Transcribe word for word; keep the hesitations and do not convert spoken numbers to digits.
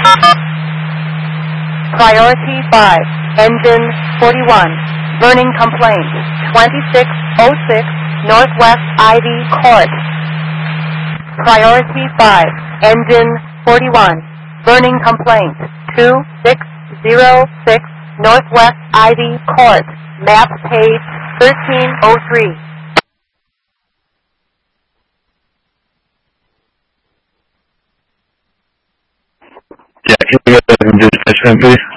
Priority five, engine forty-one, burning complaint, twenty-six oh six Northwest Ivy Court. Priority five, engine forty-one, burning complaint, two six oh six Northwest Ivy Court, map page thirteen oh three. Yeah, can you go ahead and do dispatch, please?